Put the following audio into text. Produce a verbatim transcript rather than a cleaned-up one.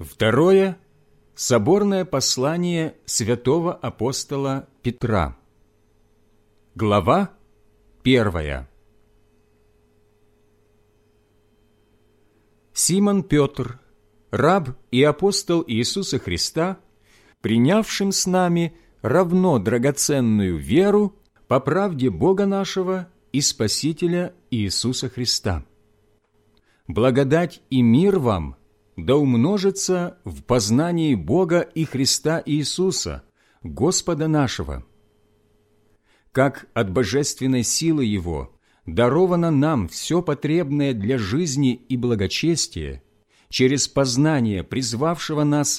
Второе. Соборное послание святого апостола Петра. Глава первая. Симон Петр, раб и апостол Иисуса Христа, принявшим с нами равно драгоценную веру по правде Бога нашего и Спасителя Иисуса Христа. Благодать и мир вам да умножится в познании Бога и Христа Иисуса, Господа нашего. Как от божественной силы Его даровано нам все потребное для жизни и благочестия через познание призвавшего нас